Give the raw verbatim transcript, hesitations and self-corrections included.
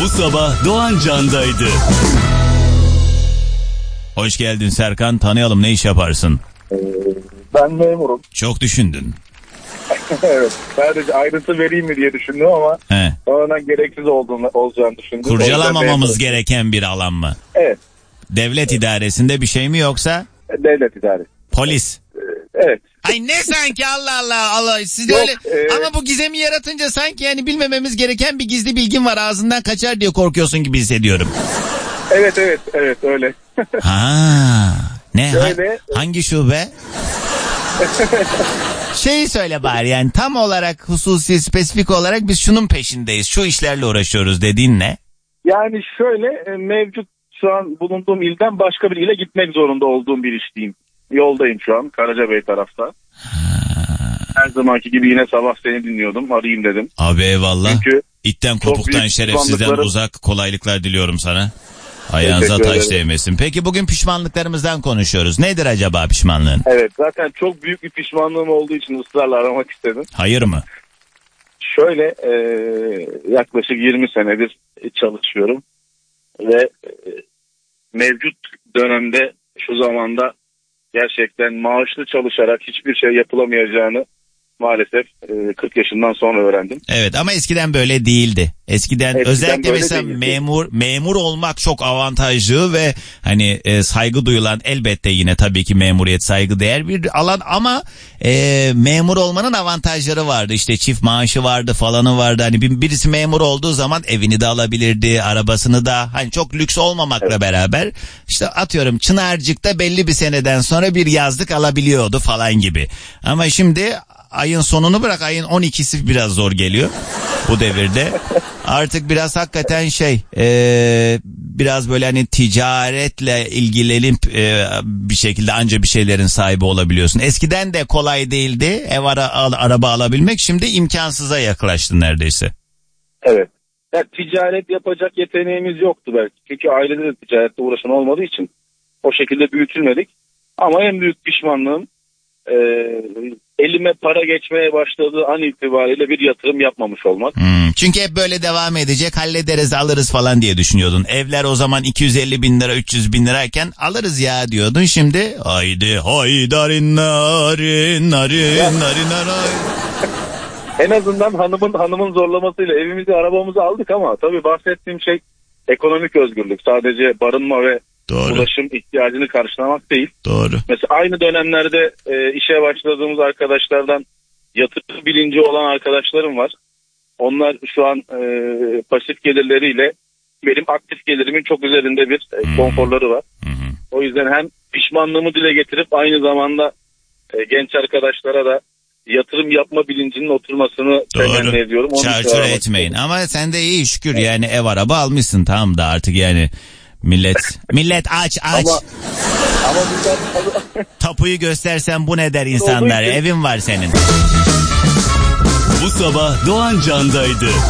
Bu sabah Doğan Can'daydı. Hoş geldin Serkan. Tanıyalım, ne iş yaparsın? Ee, ben memurum. Çok düşündün. Evet. Sadece ayrıntı vereyim mi diye düşündüm ama He. sonradan gereksiz olduğunu, olacağını düşündüm. Kurcalamamamız gereken bir alan mı? Evet. Devlet idaresinde bir şey mi yoksa? Devlet idaresi. Polis. Evet. Ay ne sanki, Allah Allah Allah. Siz Yok, öyle e... ama bu gizemi yaratınca sanki yani bilmememiz gereken bir gizli bilgin var, ağzından kaçar diye korkuyorsun gibi hissediyorum. Evet evet evet öyle. Ha. Ne? Öyle. Ha, hangi şube? Şeyi söyle bari, yani tam olarak hususi, spesifik olarak biz şunun peşindeyiz, şu işlerle uğraşıyoruz dediğin ne? Yani şöyle, mevcut şu an bulunduğum ilden başka bir ile gitmek zorunda olduğum bir iş diyeyim. Yoldayım şu an Karacabey tarafta. Ha. Her zamanki gibi yine sabah seni dinliyordum, arayayım dedim. Abi eyvallah. Çünkü İtten kopuktan şerefsizden uzak, kolaylıklar diliyorum sana. Ayağınıza taş değmesin. Peki bugün pişmanlıklarımızdan konuşuyoruz. Nedir acaba pişmanlığın? Evet, zaten çok büyük bir pişmanlığım olduğu için ısrarla aramak istedim. Hayır mı? Şöyle e, yaklaşık yirmi senedir çalışıyorum ve e, mevcut dönemde şu zamanda gerçekten maaşlı çalışarak hiçbir şey yapılamayacağını maalesef e, kırk yaşından sonra öğrendim. Evet, ama eskiden böyle değildi. Eskiden, eskiden özellikle mesela değildi. memur memur olmak çok avantajlı ve hani e, saygı duyulan, elbette yine tabii ki memuriyet saygı değer bir alan ama e, memur olmanın avantajları vardı. İşte çift maaşı vardı, falanı vardı. Hani bir, birisi memur olduğu zaman evini de alabilirdi, arabasını da, hani çok lüks olmamakla evet. beraber işte atıyorum Çınarcık'ta belli bir seneden sonra bir yazlık alabiliyordu falan gibi. Ama şimdi ayın sonunu bırak, ayın on ikisi biraz zor geliyor bu devirde. Artık biraz hakikaten şey e, biraz böyle hani ticaretle ilgilenip e, bir şekilde anca bir şeylerin sahibi olabiliyorsun. Eskiden de kolay değildi ev ara, al, araba alabilmek, şimdi imkansıza yaklaştı neredeyse. Evet. Yani ticaret yapacak yeteneğimiz yoktu belki. Çünkü ailede de ticaretle uğraşan olmadığı için o şekilde büyütülmedik. Ama en büyük pişmanlığım e, elime para geçmeye başladığı an itibariyle bir yatırım yapmamış olmak. Hmm, çünkü hep böyle devam edecek, hallederiz alırız falan diye düşünüyordun. Evler o zaman iki yüz elli bin lira üç yüz bin lirayken alırız ya diyordun. Şimdi haydi haydarin narin narin narin narin. En azından hanımın hanımın zorlamasıyla evimizi arabamızı aldık ama tabii bahsettiğim şey ekonomik özgürlük. Sadece barınma ve Doğru. ulaşım ihtiyacını karşılamak değil. Doğru. Mesela aynı dönemlerde e, işe başladığımız arkadaşlardan yatırım bilinci olan arkadaşlarım var. Onlar şu an e, pasif gelirleriyle benim aktif gelirimin çok üzerinde bir e, konforları var. Hmm. O yüzden hem pişmanlığımı dile getirip aynı zamanda e, genç arkadaşlara da yatırım yapma bilincinin oturmasını temenni ediyorum. Çarçur etmeyin. Ama sen de iyi şükür evet. yani ev araba almışsın, tamam da artık yani millet millet aç aç. Ama, ama millet... Tapuyu göstersen bu ne der insanlar, evin var senin. Bu sabah Doğan Can'daydı.